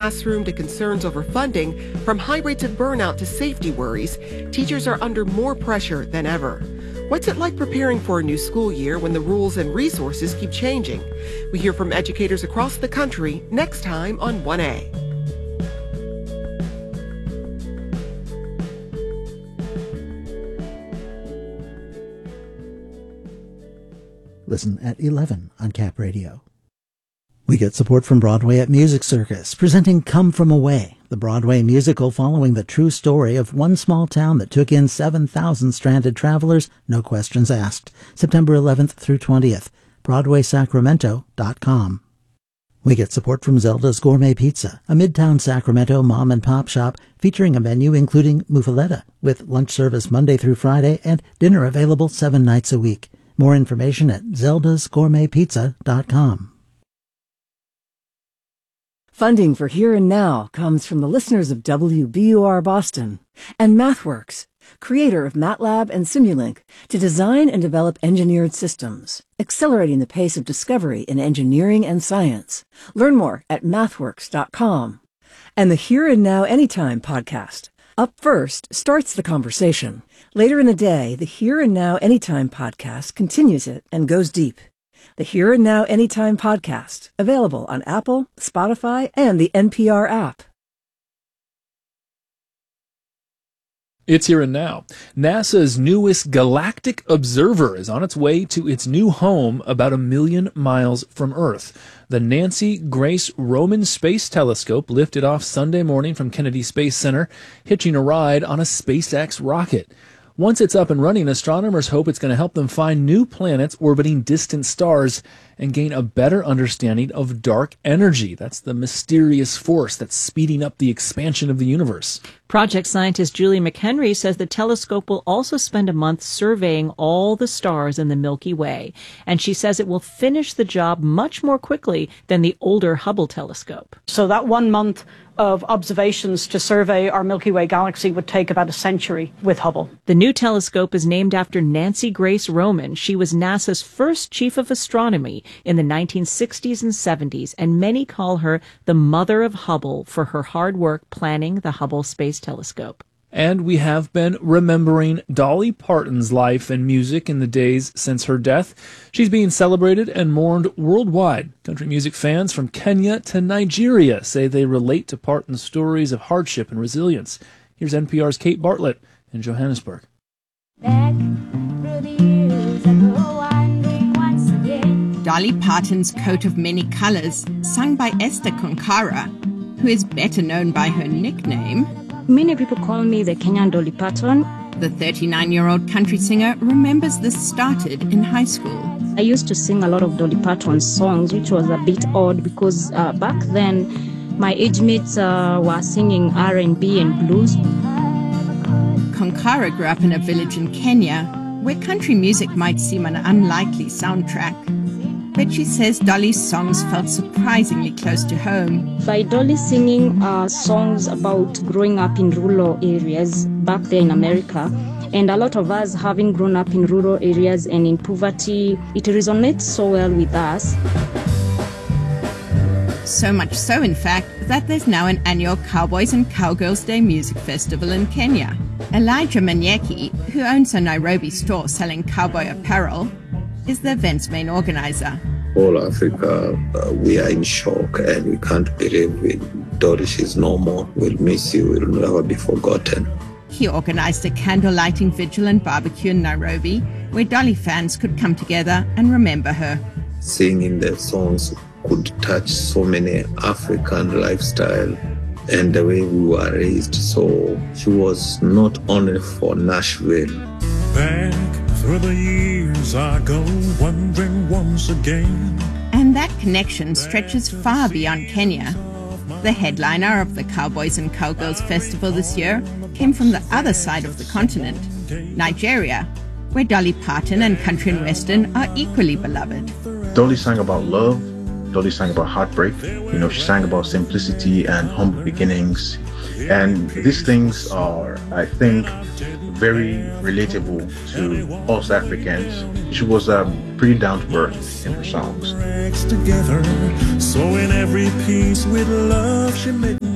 classroom to concerns over funding, from high rates of burnout to safety worries, teachers are under more pressure than ever. What's it like preparing for a new school year when the rules and resources keep changing? We hear from educators across the country next time on 1A. Listen at 11 on Cap Radio. We get support from Broadway at Music Circus, presenting Come From Away, the Broadway musical following the true story of one small town that took in 7,000 stranded travelers, no questions asked. September 11th through 20th. BroadwaySacramento.com. We get support from Zelda's Gourmet Pizza, a Midtown Sacramento mom-and-pop shop featuring a menu including muffaletta, with lunch service Monday through Friday and dinner available 7 nights a week. More information at zeldasgourmetpizza.com. Funding for Here and Now comes from the listeners of WBUR Boston and MathWorks, creator of MATLAB and Simulink, to design and develop engineered systems, accelerating the pace of discovery in engineering and science. Learn more at mathworks.com. And the Here and Now Anytime podcast. Up First starts the conversation. Later in the day, the Here and Now Anytime podcast continues it and goes deep. The Here and Now Anytime podcast, available on Apple, Spotify, and the NPR app. It's here and now. NASA's newest galactic observer is on its way to its new home about 1 million miles from Earth. The Nancy Grace Roman Space Telescope lifted off Sunday morning from Kennedy Space Center, hitching a ride on a SpaceX rocket. Once it's up and running, astronomers hope it's going to help them find new planets orbiting distant stars and gain a better understanding of dark energy. That's the mysterious force that's speeding up the expansion of the universe. Project scientist Julie McHenry says the telescope will also spend a month surveying all the stars in the Milky Way. And she says it will finish the job much more quickly than the older Hubble telescope. So that 1 month of observations to survey our Milky Way galaxy would take about a century with Hubble. The new telescope is named after Nancy Grace Roman. She was NASA's first chief of astronomy in the 1960s and 70s, and many call her the mother of Hubble for her hard work planning the Hubble Space Telescope. And we have been remembering Dolly Parton's life and music in the days since her death. She's being celebrated and mourned worldwide. Country music fans from Kenya to Nigeria say they relate to Parton's stories of hardship and resilience. Here's NPR's Kate Bartlett in Johannesburg. Back through the years, I go wandering once again. Dolly Parton's Coat of Many Colors, sung by Esther Konkara, who is better known by her nickname. Many people call me the Kenyan Dolly Parton. The 39-year-old country singer remembers this started in high school. I used to sing a lot of Dolly Parton songs, which was a bit odd because back then my age mates were singing R&B and blues. Konkara grew up in a village in Kenya where country music might seem an unlikely soundtrack. But she says Dolly's songs felt surprisingly close to home. By Dolly singing songs about growing up in rural areas back there in America, and a lot of us having grown up in rural areas and in poverty, it resonates so well with us. So much so, in fact, that there's now an annual Cowboys and Cowgirls Day music festival in Kenya. Elijah Manyeki, who owns a Nairobi store selling cowboy apparel, is the event's main organizer. All Africa, we are in shock and we can't believe it. Dolly, she's no more. We'll miss you. We'll never be forgotten. He organized a candle lighting vigil and barbecue in Nairobi where Dolly fans could come together and remember her. Singing the songs could touch so many African lifestyle and the way we were raised. So she was not only for Nashville. Back through the years I go wandering once again. And that connection stretches far beyond Kenya. The headliner of the Cowboys and Cowgirls Festival this year came from the other side of the continent, Nigeria, where Dolly Parton and country and western are equally beloved. Dolly sang about love. Dolly sang about heartbreak. She sang about simplicity and humble beginnings. And these things are, I think, very relatable to us Africans. She was pretty down to earth in her songs. Together, so in every piece with love she made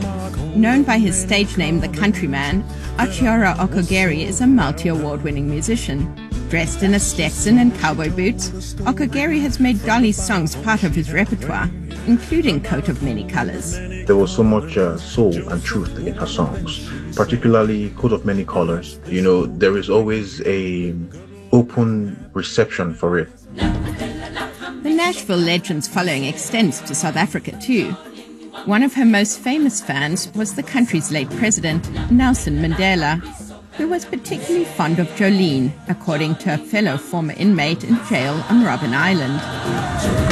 Known by his stage name, The Countryman, Ochiora Okogere is a multi-award-winning musician. Dressed in a Stetson and cowboy boots, Okogere has made Dolly's songs part of his repertoire, including Coat of Many Colors. There was so much soul and truth in her songs, particularly Coat of Many Colors. You know, there is always a open reception for it. The Nashville legend's following extends to South Africa too. One of her most famous fans was the country's late president, Nelson Mandela, who was particularly fond of Jolene, according to a fellow former inmate in jail on Robben Island.